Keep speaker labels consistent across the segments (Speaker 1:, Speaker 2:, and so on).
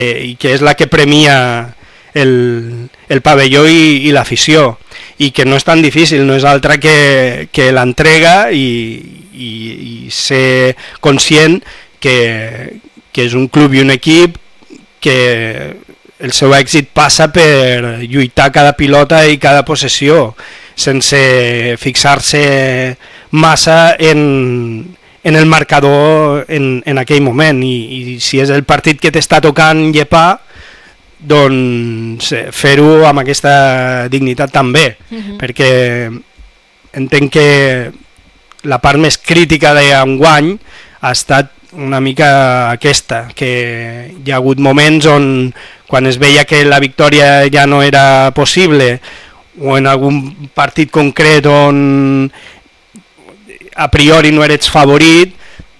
Speaker 1: i que és la que premia el pavelló i l'afició, i que no és tan difícil, no és altra que l'entrega i ser conscient que és un club i un equip que el seu èxit passa per lluitar cada pilota i cada possessió, sense fixar-se massa en el marcador en aquell moment, i si és el partit que t'està tocant llepar, doncs fer-ho amb aquesta dignitat també, perquè entenc que la part més crítica d'enguany ha estat una mica aquesta, que hi ha hagut moments on quan es veia que la victòria ja no era possible, o en algun partit concret on a priori no eres favorit,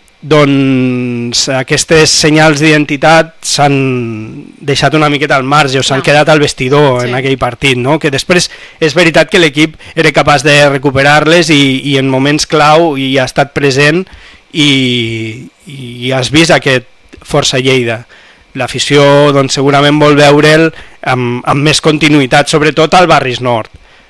Speaker 1: doncs aquestes senyals d'identitat s'han deixat una miqueta al marge o s'han quedat al vestidor en aquell partit, no? Que després és veritat que l'equip era capaç de recuperar-les i en moments clau hi ha estat present i has vist aquest Força Lleida. L'afició doncs, segurament vol veure'l amb més continuïtat, sobretot al Barris Nord,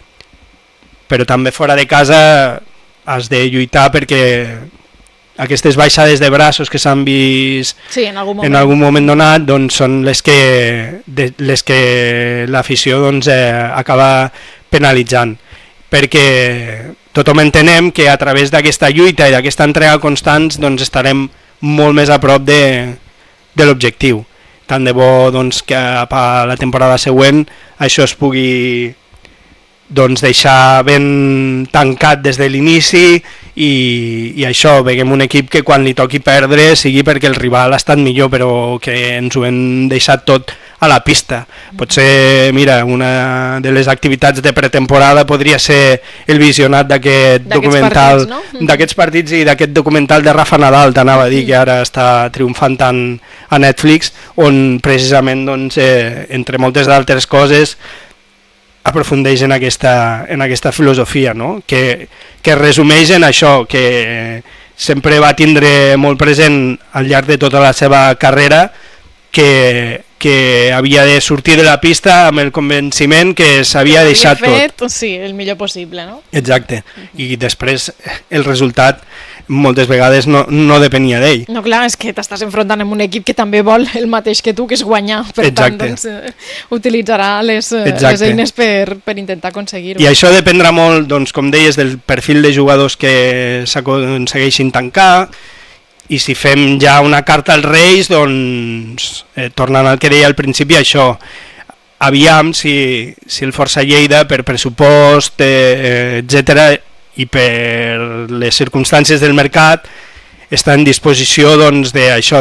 Speaker 1: però també fora de casa has de lluitar perquè aquestes baixades de braços que s'han vist en algun moment donat doncs són les que l'afició doncs, acaba penalitzant, perquè tothom entenem que a través d'aquesta lluita i d'aquesta entrega constants doncs, estarem molt més a prop de l'objectiu. Tant de bo doncs, que a la temporada següent això es pugui doncs, deixar ben tancat des de l'inici i això, veiem un equip que quan li toqui perdre sigui perquè el rival ha estat millor, però que ens ho hem deixat tot a la pista. Potser, mira, una de les activitats de pretemporada podria ser el visionat d'aquest documental, d'aquests partits i d'aquest documental de Rafa Nadal, t'anava a dir, que ara està triomfant tant a Netflix, on precisament, doncs, entre moltes d'altres coses, aprofundeix en aquesta filosofia, no? Que resumeix en això, que sempre va tindre molt present al llarg de tota la seva carrera que havia de sortir de la pista amb el convenciment que s'havia deixat tot.
Speaker 2: Sí, el millor possible, no?
Speaker 1: Exacte, i després el resultat moltes vegades no depenia d'ell.
Speaker 2: No, clar, és que t'estàs enfrontant amb un equip que també vol el mateix que tu, que és guanyar, per tant, doncs, utilitzarà les eines per intentar aconseguir-ho.
Speaker 1: I això dependrà molt, doncs, com deies, del perfil de jugadors que s'aconsegueixin tancar, i si fem ja una carta als Reis, doncs, tornant al que deia al principi, això, aviam si el Força Lleida, per pressupost, etcètera, i per les circumstàncies del mercat està en disposició doncs,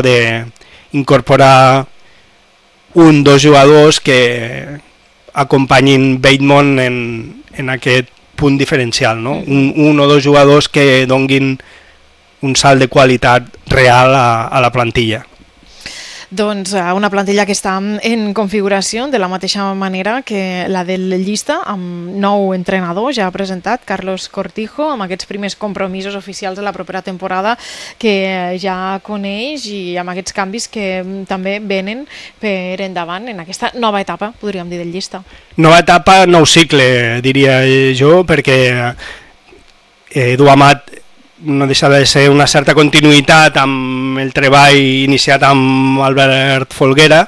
Speaker 1: d'incorporar 1-2 jugadors que acompanyin Bateman en aquest punt diferencial, no? Un o dos jugadors que donguin un salt de qualitat real a la plantilla.
Speaker 2: Doncs una plantilla que està en configuració de la mateixa manera que la del Llista, amb nou entrenador, ja ha presentat Carlos Cortijo, amb aquests primers compromisos oficials de la propera temporada que ja coneix i amb aquests canvis que també venen per endavant en aquesta nova etapa, podríem dir, del Llista. Nova
Speaker 1: etapa, nou cicle, diria jo, perquè Edu Amat no deixa de ser una certa continuïtat amb el treball iniciat amb Albert Folguera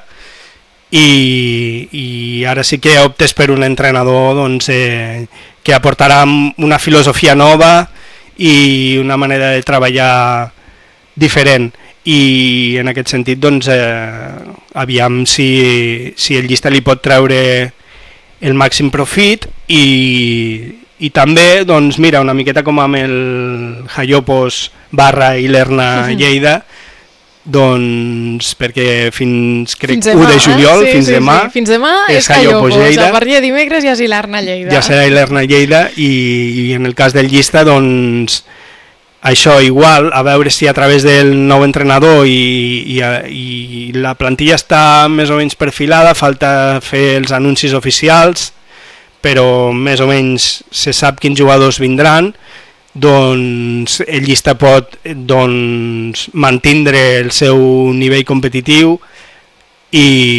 Speaker 1: i ara sí que optes per un entrenador doncs, que aportarà una filosofia nova i una manera de treballar diferent, i en aquest sentit doncs, aviam si el Llista li pot treure el màxim profit i també, doncs mira, una miqueta com amb el Jayopos barra i l'Erna Lleida, doncs perquè fins 1 de juliol, fins demà
Speaker 2: és Jayopos, a partir de dimecres ja és l'Erna Lleida.
Speaker 1: Ja serà l'Erna Lleida i en el cas del Llista, doncs això igual, a veure si a través del nou entrenador i la plantilla està més o menys perfilada, falta fer els anuncis oficials, però més o menys se sap quins jugadors vindran, doncs el Llista pot mantindre el seu nivell competitiu i